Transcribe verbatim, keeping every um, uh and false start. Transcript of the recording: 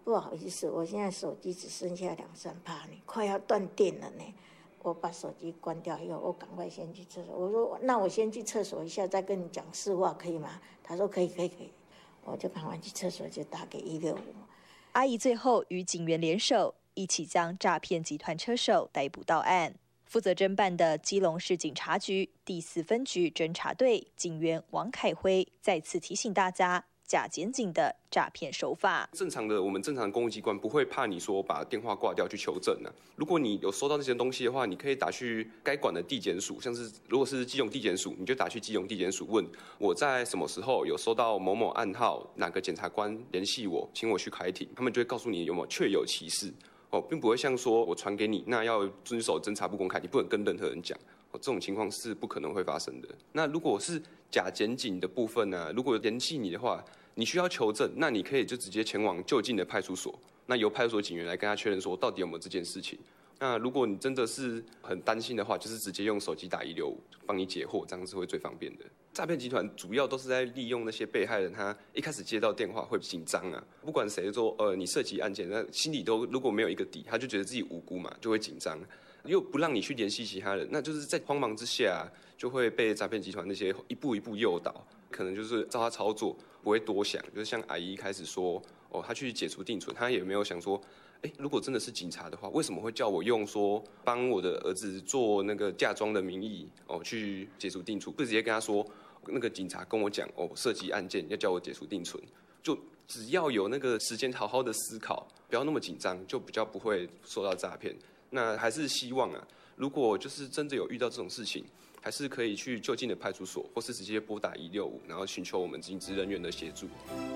不好意思，我现在手机只剩下两三趴呢，快要断电了呢。我把手机关掉以后，我赶快先去厕所。我说那我先去厕所一下，再跟你讲实话，可以吗？他说可以，可以，可以。我就赶快去厕所，就打给一六五。 阿姨最后与警员联手，一起将诈骗集团车手逮捕到案。负责侦办的基隆市警察局第四分局侦查队警员王凯辉再次提醒大家。假检警的诈骗手法， 正常的我们正常的公务机关不会怕你说把电话挂掉去求证啊。如果你有收到这些东西的话，你可以打去该管的地检署，像是如果是基隆地检署，你就打去基隆地检署问我在什么时候有收到某某暗号，哪个检察官联系我，请我去开庭，他们就会告诉你有没有确有其事。哦，并不会像说我传给你，那要遵守侦查不公开，你不能跟任何人讲。哦，这种情况是不可能会发生的。那如果是假检警的部分呢、啊？如果联系你的话，你需要求证，那你可以就直接前往就近的派出所，那由派出所警员来跟他确认说到底有没有这件事情。那如果你真的是很担心的话，就是直接用手机打一六五帮你解惑，这样子会最方便的。诈骗集团主要都是在利用那些被害人，他一开始接到电话会紧张啊，不管谁说呃你涉及案件，那心里都如果没有一个底，他就觉得自己无辜嘛，就会紧张，又不让你去联系其他人，那就是在慌忙之下、啊、就会被诈骗集团那些一步一步诱导，可能就是照他操作，不会多想，就是像阿姨一开始说哦，他去解除定存，他也没有想说。哎，如果真的是警察的话，为什么会叫我用说帮我的儿子做那个嫁妆的名义哦去解除定存？不直接跟他说，那个警察跟我讲哦，涉及案件要叫我解除定存，就只要有那个时间好好的思考，不要那么紧张，就比较不会受到诈骗。那还是希望啊，如果就是真的有遇到这种事情，还是可以去就近的派出所，或是直接拨打一六五，然后寻求我们警职人员的协助。